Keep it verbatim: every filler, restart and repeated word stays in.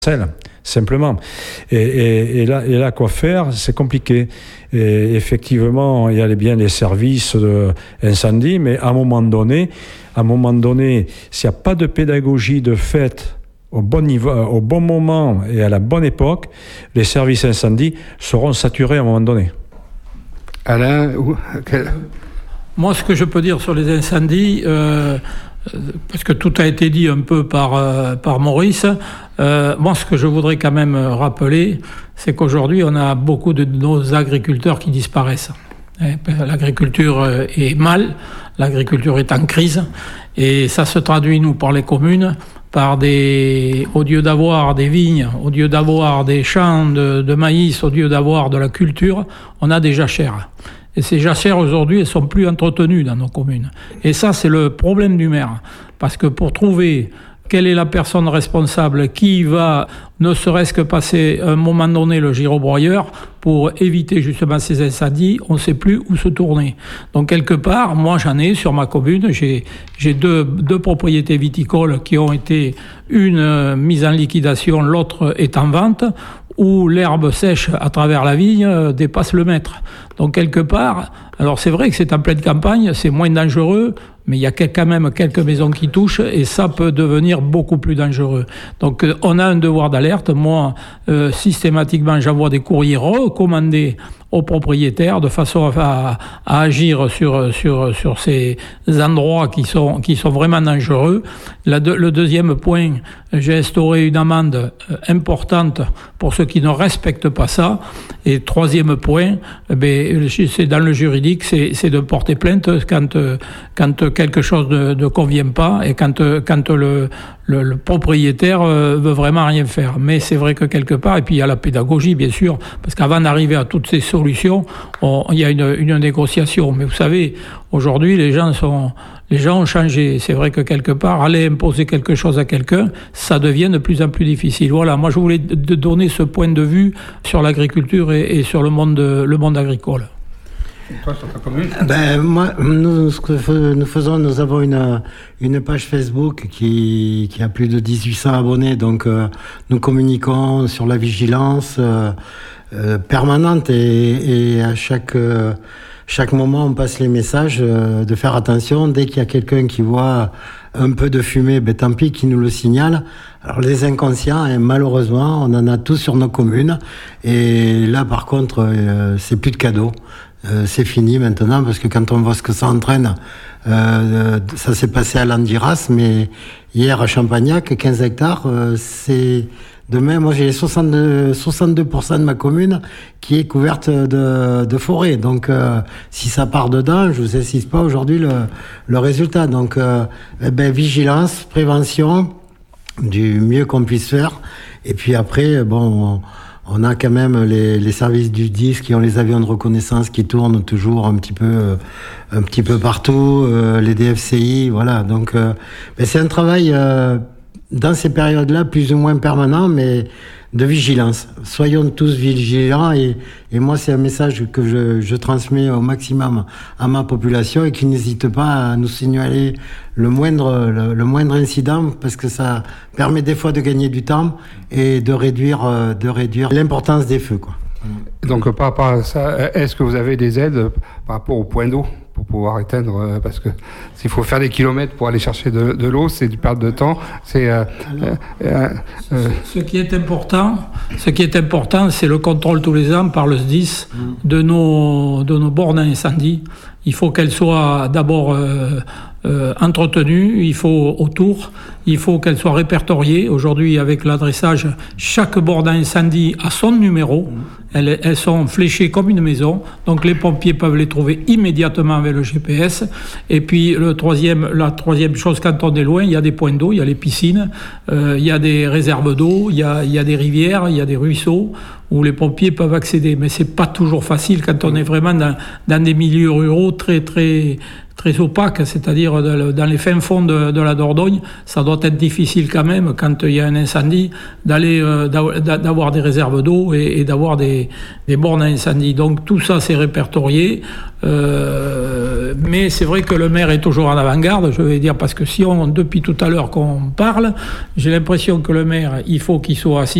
simplement. Et, et, et, là, et là, quoi faire, c'est compliqué. Et effectivement, il y a bien les services d'incendie, mais à un moment donné, à un moment donné, s'il n'y a pas de pédagogie de fait au bon niveau, au bon moment et à la bonne époque, les services incendie seront saturés à un moment donné. Alain, ou quel... Moi, ce que je peux dire sur les incendies, euh, parce que tout a été dit un peu par, euh, par Maurice, euh, moi, ce que je voudrais quand même rappeler, c'est qu'aujourd'hui, on a beaucoup de nos agriculteurs qui disparaissent. L'agriculture est mal, l'agriculture est en crise, et ça se traduit, nous, par les communes, par des, au lieu d'avoir des vignes, au lieu d'avoir des champs de, de maïs, au lieu d'avoir de la culture, on a des jachères. Et ces jachères, aujourd'hui, elles sont plus entretenues dans nos communes. Et ça, c'est le problème du maire. Parce que pour trouver quelle est la personne responsable qui va, ne serait-ce que passer à un moment donné le girobroyeur pour éviter justement ces incendies, on ne sait plus où se tourner. Donc quelque part, moi j'en ai sur ma commune, j'ai, j'ai deux, deux propriétés viticoles qui ont été une mise en liquidation, l'autre est en vente, où l'herbe sèche à travers la vigne dépasse le mètre. Donc quelque part, alors c'est vrai que c'est en pleine campagne, c'est moins dangereux, mais il y a quand même quelques maisons qui touchent et ça peut devenir beaucoup plus dangereux. Donc on a un devoir d'alerte. Moi, euh, systématiquement, j'envoie des courriers recommandés aux propriétaires de façon à, à agir sur, sur, sur ces endroits qui sont, qui sont vraiment dangereux. La de, le deuxième point, j'ai instauré une amende importante pour ceux qui ne respectent pas ça. Et troisième point, ben, c'est dans le juridique, c'est, c'est de porter plainte quand, quand quelque chose ne, ne convient pas et quand, quand le, le, le propriétaire veut vraiment rien faire. Mais c'est vrai que quelque part, et puis il y a la pédagogie bien sûr, parce qu'avant d'arriver à toutes ces solutions, on, il y a une, une négociation. Mais vous savez, aujourd'hui les gens sont, les gens ont changé. C'est vrai que quelque part, aller imposer quelque chose à quelqu'un, ça devient de plus en plus difficile. Voilà, moi je voulais de donner ce point de vue sur l'agriculture et, et sur le monde, le monde agricole. Toi, sur ta commune ? Ben, moi, nous, ce que nous faisons, nous avons une, une page Facebook qui, qui a plus de dix-huit cents abonnés, donc euh, nous communiquons sur la vigilance euh, euh, permanente et, et à chaque, euh, chaque moment, on passe les messages euh, de faire attention. Dès qu'il y a quelqu'un qui voit un peu de fumée, ben, tant pis qu'il nous le signale. Alors les inconscients, hein, malheureusement, on en a tous sur nos communes. Et là, par contre, euh, c'est plus de cadeaux. Euh, c'est fini maintenant, parce que quand on voit ce que ça entraîne, euh, ça s'est passé à Landiras, mais hier à Champagnac, quinze hectares, euh, c'est... Demain, moi j'ai soixante-deux, soixante-deux pour cent de ma commune qui est couverte de, de forêt. Donc euh, si ça part dedans, je vous insiste pas aujourd'hui le, le résultat. Donc euh, eh ben, vigilance, prévention, du mieux qu'on puisse faire. Et puis après, bon... On, On a quand même les, les services du D I S qui ont les avions de reconnaissance qui tournent toujours un petit peu, euh, un petit peu partout, euh, les D F C I, voilà. Donc, euh, ben c'est un travail euh, dans ces périodes-là plus ou moins permanent, mais de vigilance. Soyons tous vigilants et, et moi c'est un message que je, je transmets au maximum à ma population et qu'ils n'hésitent pas à nous signaler le moindre, le, le moindre incident parce que ça permet des fois de gagner du temps et de réduire, de réduire l'importance des feux, quoi. Donc par rapport à ça, est-ce que vous avez des aides par rapport au point d'eau pour pouvoir éteindre, parce que s'il faut faire des kilomètres pour aller chercher de, de l'eau, c'est du perte de temps. C'est euh, Alors, euh, euh, ce qui est important, ce qui est important, c'est le contrôle tous les ans par le S D I S de nos de nos bornes à incendie. Il faut qu'elles soient d'abord euh, euh, entretenues, il faut autour, il faut qu'elles soient répertoriées. Aujourd'hui, avec l'adressage, chaque borne à incendie a son numéro. Elles, elles sont fléchées comme une maison, donc les pompiers peuvent les trouver immédiatement avec le G P S. Et puis le troisième, la troisième chose, quand on est loin, il y a des points d'eau, il y a les piscines, euh, il y a des réserves d'eau, il y a, il y a des rivières, il y a des ruisseaux où les pompiers peuvent accéder. Mais c'est pas toujours facile quand on est vraiment dans, dans des milieux ruraux très très très opaques, c'est-à-dire dans les fins fonds de, de la Dordogne. Ça doit doit être difficile quand même, quand il y a un incendie, d'aller, euh, d'avoir des réserves d'eau et, et d'avoir des, des bornes à incendie. Donc tout ça, c'est répertorié. Euh, mais c'est vrai que le maire est toujours en avant-garde, je vais dire, parce que si on, depuis tout à l'heure qu'on parle, j'ai l'impression que le maire, il faut qu'il soit assis